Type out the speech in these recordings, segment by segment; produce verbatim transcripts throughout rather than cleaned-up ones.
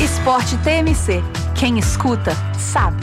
Esporte T M C. Quem escuta, sabe.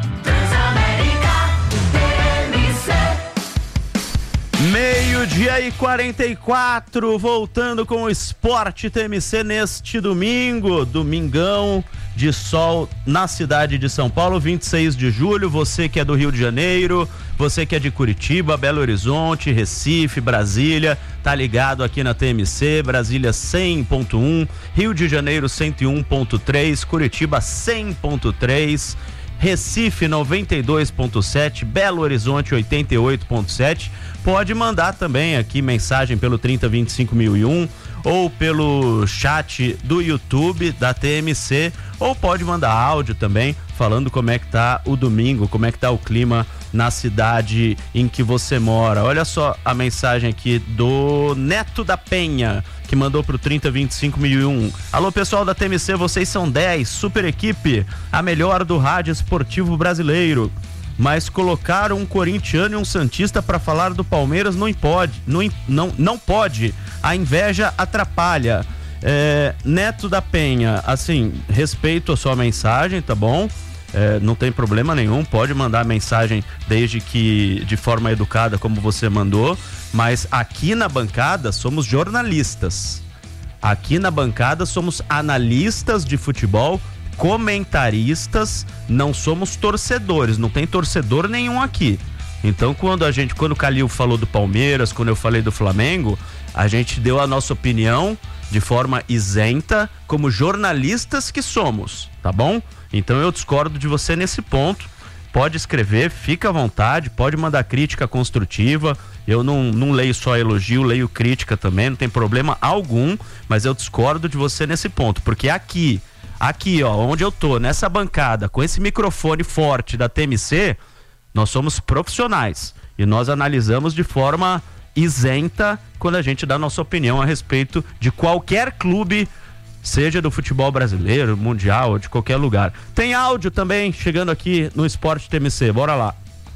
Meio-dia e quarenta e quatro, voltando com o Esporte T M C neste domingo, domingão de sol na cidade de São Paulo, vinte e seis de julho. Você que é do Rio de Janeiro, você que é de Curitiba, Belo Horizonte, Recife, Brasília, tá ligado aqui na T M C, Brasília cem ponto um, Rio de Janeiro cento e um ponto três, Curitiba cem ponto três, Recife noventa e dois ponto sete, Belo Horizonte oitenta e oito ponto sete. Pode mandar também aqui mensagem pelo trinta, vinte e cinco mil e um ou pelo chat do YouTube da T M C, ou pode mandar áudio também falando como é que tá o domingo, como é que tá o clima na cidade em que você mora. Olha só a mensagem aqui do Neto da Penha, que mandou pro trinta, vinte e cinco mil e um. Alô, pessoal da T M C, vocês são dez, super equipe, a melhor do rádio esportivo brasileiro. Mas colocar um corintiano e um santista para falar do Palmeiras não pode, não, não, não pode. A inveja atrapalha. É, Neto da Penha, assim, respeito a sua mensagem, tá bom? É, não tem problema nenhum, pode mandar mensagem desde que de forma educada, como você mandou, mas aqui na bancada somos jornalistas. Aqui na bancada somos analistas de futebol, comentaristas, não somos torcedores, não tem torcedor nenhum aqui. Então quando a gente, quando o Calil falou do Palmeiras, quando eu falei do Flamengo, a gente deu a nossa opinião de forma isenta, como jornalistas que somos, tá bom? Então eu discordo de você nesse ponto. Pode escrever, fica à vontade, pode mandar crítica construtiva. Eu não, não leio só elogio, leio crítica também, não tem problema algum, mas eu discordo de você nesse ponto, porque aqui Aqui, ó, onde eu tô, nessa bancada, com esse microfone forte da T M C, nós somos profissionais e nós analisamos de forma isenta quando a gente dá nossa opinião a respeito de qualquer clube, seja do futebol brasileiro, mundial ou de qualquer lugar. Tem áudio também chegando aqui no Esporte T M C, bora lá.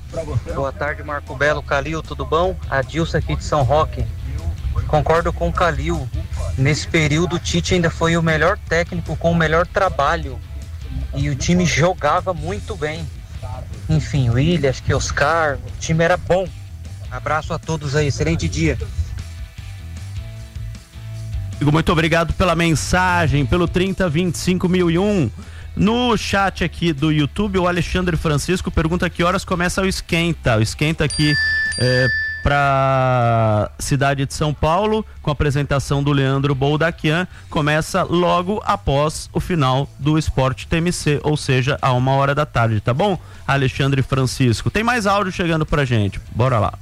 Boa tarde, Marco Belo, Calil, tudo bom? Adilson aqui de São Roque. Concordo com o Calil. Nesse período o Tite ainda foi o melhor técnico com o melhor trabalho e o time jogava muito bem. Enfim, o Willian, acho que Oscar, o time era bom. Abraço a todos aí, excelente dia. Muito obrigado pela mensagem, pelo trinta, vinte e cinco mil e um. No chat aqui do YouTube, o Alexandre Francisco pergunta que horas começa o Esquenta. O Esquenta aqui é para cidade de São Paulo, com a apresentação do Leandro Boldaquian, começa logo após o final do Esporte T M C, ou seja, a uma hora da tarde, tá bom? Alexandre Francisco, tem mais áudio chegando pra gente, bora lá.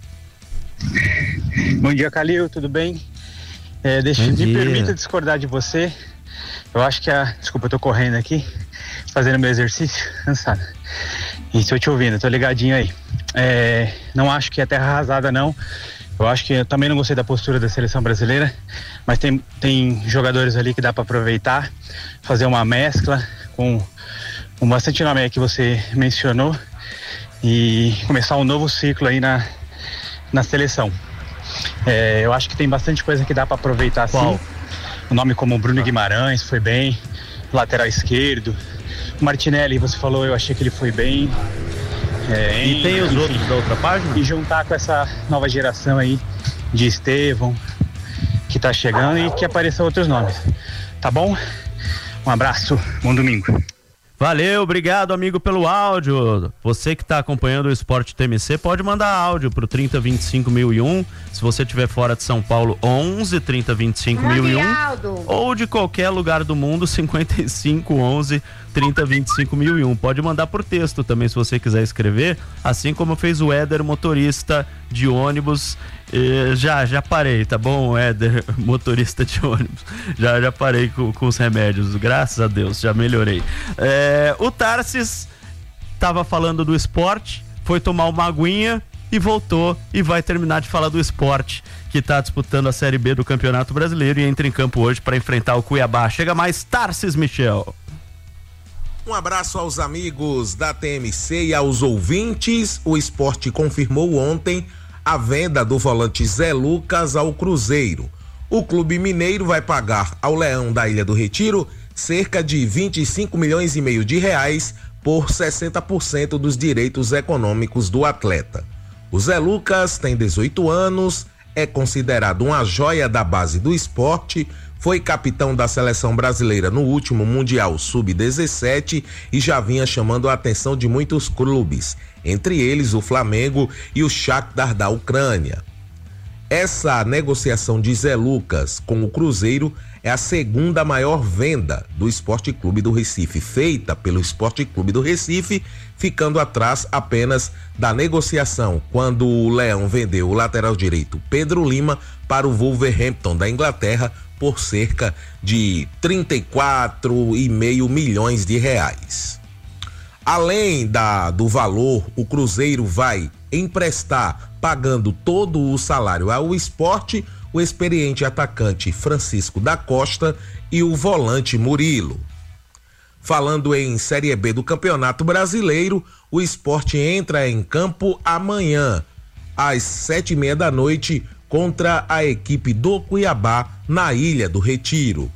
Bom dia, Calil, tudo bem? É, deixa, Bom me dia. permita discordar de você. Eu acho que a... Desculpa, eu tô correndo aqui, fazendo meu exercício, cansado. E estou te ouvindo, tô ligadinho aí. É, não acho que é terra arrasada, não. Eu acho que eu também não gostei da postura da seleção brasileira, mas tem, tem jogadores ali que dá para aproveitar, fazer uma mescla com, com bastante nome aí que você mencionou e começar um novo ciclo aí na, na seleção. É, eu acho que tem bastante coisa que dá para aproveitar. Qual? Sim. Um nome como Bruno Guimarães foi bem, lateral esquerdo. O Martinelli, você falou, eu achei que ele foi bem. É, e tem os enfim, outros da outra página? E juntar com essa nova geração aí de Estevão que tá chegando e que apareçam outros nomes. Tá bom? Um abraço, bom domingo. Valeu, obrigado, amigo, pelo áudio. Você que está acompanhando o Esporte T M C pode mandar áudio pro trinta, vinte e cinco mil e um. Se você estiver fora de São Paulo, onze, trinta, vinte e cinco mil e um. Ou de qualquer lugar do mundo, cinquenta e cinco, onze, trinta, vinte e cinco mil e um. Pode mandar por texto também, se você quiser escrever, assim como fez o Éder, motorista de ônibus. Eh, já, já parei, tá bom, Éder, motorista de ônibus. Já, já parei com, com os remédios, graças a Deus, já melhorei. Eh, o Tarsis tava falando do esporte, foi tomar uma aguinha e voltou e vai terminar de falar do esporte, que tá disputando a Série B do Campeonato Brasileiro e entra em campo hoje para enfrentar o Cuiabá. Chega mais, Tarsis Michel. Um abraço aos amigos da T M C e aos ouvintes. O esporte confirmou ontem a venda do volante Zé Lucas ao Cruzeiro. O clube mineiro vai pagar ao Leão da Ilha do Retiro cerca de vinte e cinco milhões e meio de reais por sessenta por cento dos direitos econômicos do atleta. O Zé Lucas tem dezoito anos, é considerado uma joia da base do esporte, foi capitão da seleção brasileira no último Mundial sub dezessete e já vinha chamando a atenção de muitos clubes, entre eles o Flamengo e o Shakhtar da Ucrânia. Essa negociação de Zé Lucas com o Cruzeiro é a segunda maior venda do Sport Clube do Recife, feita pelo Sport Clube do Recife, ficando atrás apenas da negociação quando o Leão vendeu o lateral direito Pedro Lima para o Wolverhampton da Inglaterra por cerca de trinta e quatro vírgula cinco milhões de reais. Além da, do valor, o Cruzeiro vai emprestar, pagando todo o salário ao Sport, o experiente atacante Francisco da Costa e o volante Murilo. Falando em Série B do Campeonato Brasileiro, o Sport entra em campo amanhã, às sete e meia da noite, contra a equipe do Cuiabá, na Ilha do Retiro.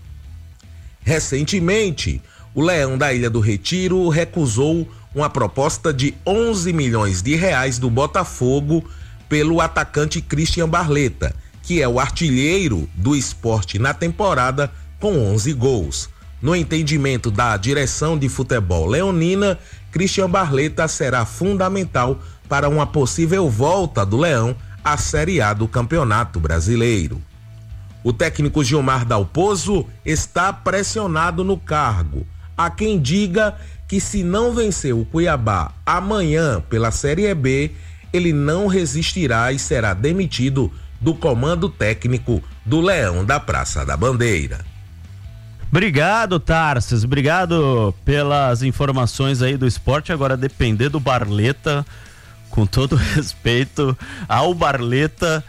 Recentemente, o Leão da Ilha do Retiro recusou uma proposta de onze milhões de reais do Botafogo pelo atacante Christian Barleta, que é o artilheiro do Sport na temporada com onze gols. No entendimento da direção de futebol leonina, Christian Barleta será fundamental para uma possível volta do Leão à Série A do Campeonato Brasileiro. O técnico Gilmar Dalpozo está pressionado no cargo. Há quem diga que se não vencer o Cuiabá amanhã pela Série B, ele não resistirá e será demitido do comando técnico do Leão da Praça da Bandeira. Obrigado, Tarsis, obrigado pelas informações aí do esporte. Agora, depender do Barleta, com todo respeito ao Barleta,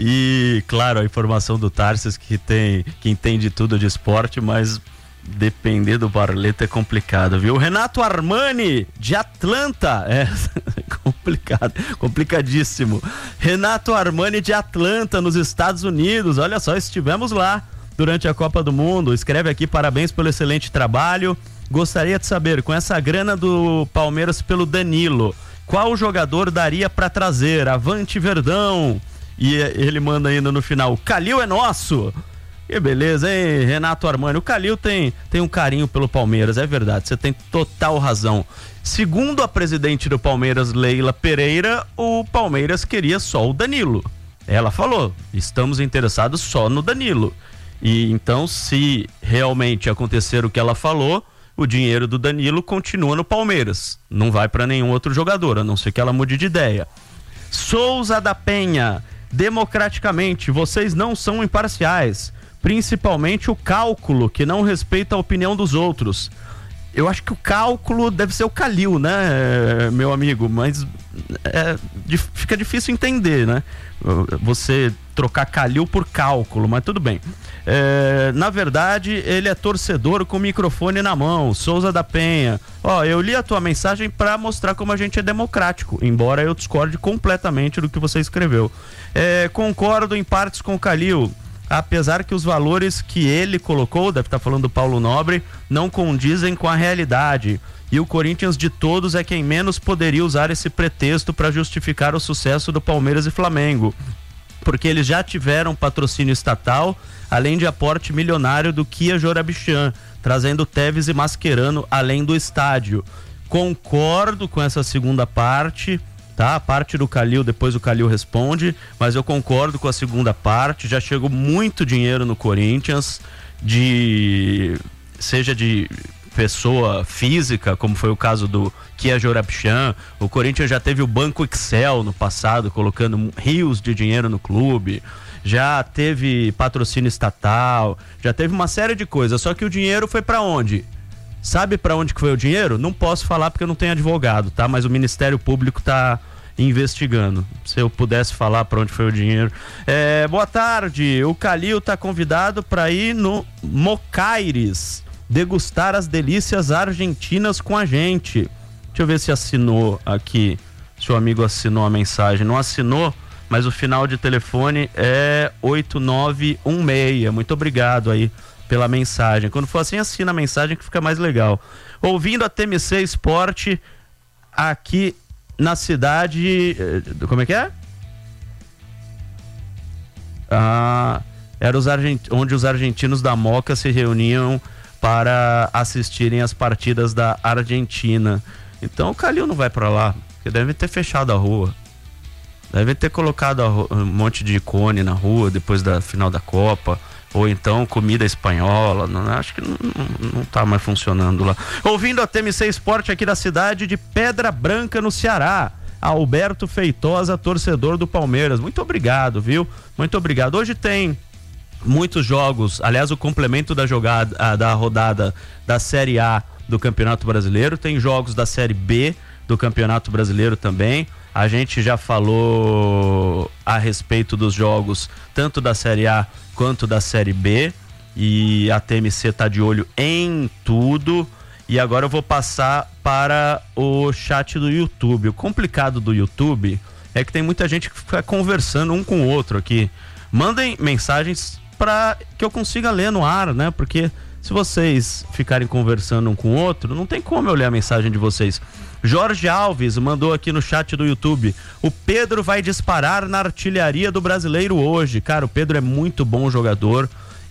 e claro, a informação do Tarsis que tem, que entende tudo de esporte, mas depender do Barleta é complicado, viu? Renato Armani, de Atlanta, é complicado, complicadíssimo. Renato Armani, de Atlanta, nos Estados Unidos, olha só, estivemos lá durante a Copa do Mundo. Escreve aqui: parabéns pelo excelente trabalho, gostaria de saber, com essa grana do Palmeiras pelo Danilo, qual jogador daria para trazer? Avante Verdão. E ele manda ainda no final: o Calil é nosso. Que beleza, hein, Renato Armani? O Calil tem, tem um carinho pelo Palmeiras, é verdade, você tem total razão. Segundo a presidente do Palmeiras, Leila Pereira, o Palmeiras queria só o Danilo. Ela falou: estamos interessados só no Danilo. E então, se realmente acontecer o que ela falou, o dinheiro do Danilo continua no Palmeiras, não vai para nenhum outro jogador, a não ser que ela mude de ideia. Souza da Penha: democraticamente, vocês não são imparciais, principalmente o cálculo, que não respeita a opinião dos outros. Eu acho que o cálculo deve ser o Calil, né, meu amigo? Mas é, fica difícil entender, né? Você trocar Calil por cálculo, mas tudo bem. É, na verdade, ele é torcedor com o microfone na mão. Souza da Penha: ó, eu li a tua mensagem para mostrar como a gente é democrático, embora eu discorde completamente do que você escreveu. É, concordo em partes com o Calil, apesar que os valores que ele colocou, deve estar falando do Paulo Nobre, não condizem com a realidade. E o Corinthians de todos é quem menos poderia usar esse pretexto para justificar o sucesso do Palmeiras e Flamengo, porque eles já tiveram patrocínio estatal, além de aporte milionário do Kia Jorabichã, trazendo Tevez e Mascherano além do estádio. Concordo com essa segunda parte, tá? A parte do Calil, depois o Calil responde, mas eu concordo com a segunda parte. Já chegou muito dinheiro no Corinthians, de seja de pessoa física, como foi o caso do Kia Jorabichã. O Corinthians já teve o Banco Excel no passado, colocando rios de dinheiro no clube. Já teve patrocínio estatal, já teve uma série de coisas, só que o dinheiro foi para onde? Sabe para onde que foi o dinheiro? Não posso falar porque eu não tenho advogado, tá? Mas o Ministério Público tá investigando. Se eu pudesse falar para onde foi o dinheiro. É, boa tarde, o Calil tá convidado para ir no Mocaires degustar as delícias argentinas com a gente. Deixa eu ver se assinou aqui, se o amigo assinou a mensagem. Não assinou, mas o final de telefone é oito nove um seis. Muito obrigado aí pela mensagem. Quando for assim, assina a mensagem que fica mais legal. Ouvindo a T M C Esporte aqui na cidade... Como é que é? Ah, era os argent... onde os argentinos da Moca se reuniam para assistirem as partidas da Argentina. Então o Calil não vai para lá, porque deve ter fechado a rua. Deve ter colocado a ru... um monte de cone na rua depois da final da Copa. Ou então comida espanhola. Não, acho que não, não, não tá mais funcionando lá. Ouvindo a T M C Esporte aqui da cidade de Pedra Branca, no Ceará. Alberto Feitosa, torcedor do Palmeiras. Muito obrigado, viu? Muito obrigado. Hoje tem muitos jogos, aliás, o complemento da jogada, da rodada da Série A do Campeonato Brasileiro. Tem jogos da Série B do Campeonato Brasileiro também. A gente já falou a respeito dos jogos tanto da Série A quanto da Série B. E a T M C tá de olho em tudo. E agora eu vou passar para o chat do YouTube. O complicado do YouTube é que tem muita gente que fica conversando um com o outro aqui. Mandem mensagens para que eu consiga ler no ar, né? Porque se vocês ficarem conversando um com o outro, não tem como eu ler a mensagem de vocês. Jorge Alves mandou aqui no chat do YouTube: o Pedro vai disparar na artilharia do Brasileiro hoje. Cara, o Pedro é muito bom jogador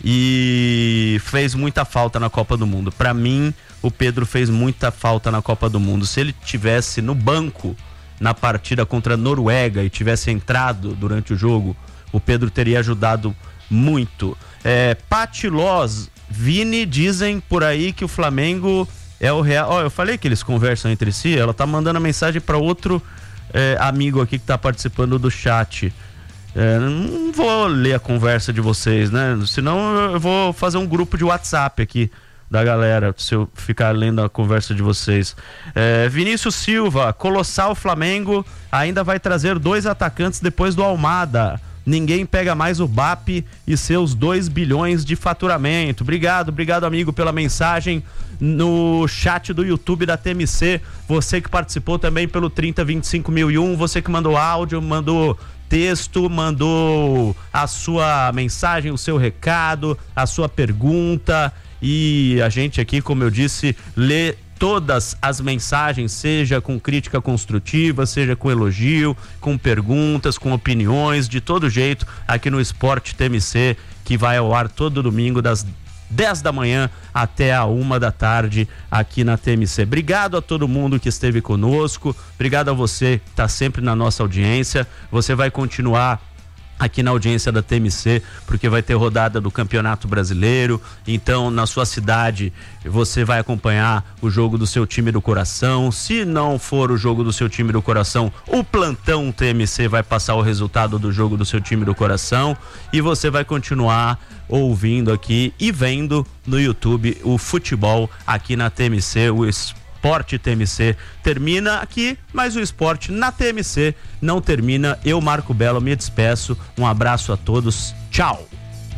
e fez muita falta na Copa do Mundo. Pra mim, o Pedro fez muita falta na Copa do Mundo. Se ele tivesse no banco na partida contra a Noruega e tivesse entrado durante o jogo, o Pedro teria ajudado muito. É, Pati Loz, Vini, dizem por aí que o Flamengo é o real. Ó, eu falei que eles conversam entre si. Ela tá mandando a mensagem para outro é, amigo aqui que tá participando do chat. É, não vou ler a conversa de vocês, né? Senão eu vou fazer um grupo de WhatsApp aqui da galera, se eu ficar lendo a conversa de vocês. É, Vinícius Silva, colossal Flamengo, ainda vai trazer dois atacantes depois do Almada. Ninguém pega mais o B A P e seus dois bilhões de faturamento. Obrigado, obrigado amigo pela mensagem no chat do YouTube da T M C. Você que participou também pelo trinta, vinte e cinco mil e um, você que mandou áudio, mandou texto, mandou a sua mensagem, o seu recado, a sua pergunta, e a gente aqui, como eu disse, lê todas as mensagens, seja com crítica construtiva, seja com elogio, com perguntas, com opiniões, de todo jeito, aqui no Esporte T M C, que vai ao ar todo domingo das dez da manhã até a uma da tarde aqui na T M C. Obrigado a todo mundo que esteve conosco, obrigado a você que está sempre na nossa audiência. Você vai continuar aqui na audiência da T M C, porque vai ter rodada do Campeonato Brasileiro. Então, na sua cidade, você vai acompanhar o jogo do seu time do coração. Se não for o jogo do seu time do coração, o plantão T M C vai passar o resultado do jogo do seu time do coração, e você vai continuar ouvindo aqui e vendo no YouTube o futebol aqui na T M C, o Esporte T M C termina aqui, mas o esporte na T M C não termina. Eu, Marco Belo, me despeço. Um abraço a todos. Tchau.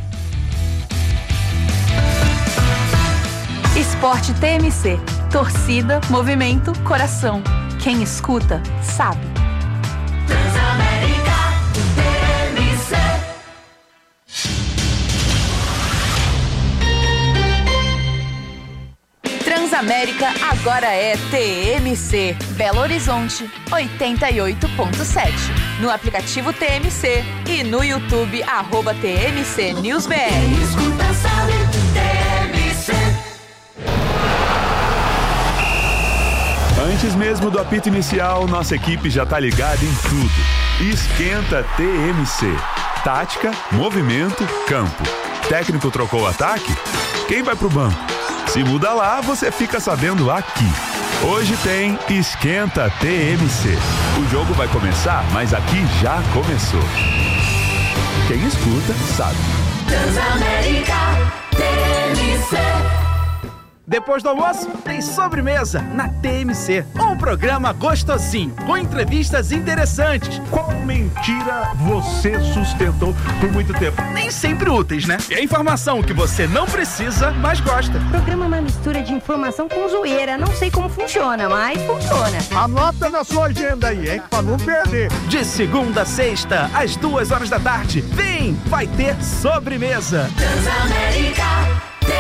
Esporte T M C. Torcida, movimento, coração. Quem escuta, sabe. Transamérica T M C. Transamérica agora é T M C. Belo Horizonte, oitenta e oito ponto sete. No aplicativo T M C e no YouTube, arroba T M C News B R. Quem escuta sabe, T M C. Antes mesmo do apito inicial, nossa equipe já tá ligada em tudo. Esquenta T M C. Tática, movimento, campo. Técnico trocou o ataque? Quem vai pro banco? Se muda lá, você fica sabendo aqui. Hoje tem Esquenta T M C. O jogo vai começar, mas aqui já começou. Quem escuta, sabe. Transamérica T M C. Depois do almoço, tem sobremesa na T M C. Um programa gostosinho, com entrevistas interessantes. Qual mentira você sustentou por muito tempo? Nem sempre úteis, né? E a informação que você não precisa, mas gosta. O programa é uma mistura de informação com zoeira. Não sei como funciona, mas funciona. Anota na sua agenda aí, hein? Pra não perder. De segunda a sexta, às duas horas da tarde. Vem, vai ter sobremesa. Transamérica T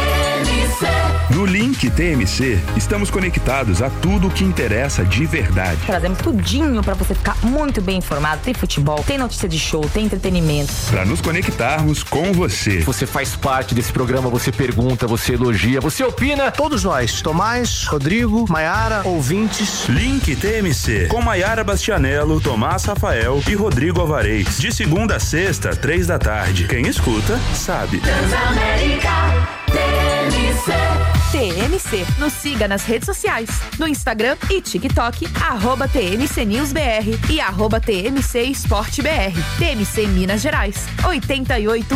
No Link T M C, estamos conectados a tudo o que interessa de verdade. Trazemos tudinho pra você ficar muito bem informado. Tem futebol, tem notícia de show, tem entretenimento. Para nos conectarmos com você. Você faz parte desse programa, você pergunta, você elogia, você opina. Todos nós, Tomás, Rodrigo, Maiara, ouvintes. Link T M C, com Maiara Bastianello, Tomás Rafael e Rodrigo Alvarez. De segunda a sexta, três da tarde. Quem escuta, sabe. Transamérica T M C. T M C. Nos siga nas redes sociais, no Instagram e TikTok, arroba T M C News B R e arroba T M C Esporte B R. T M C Minas Gerais, oitenta e oito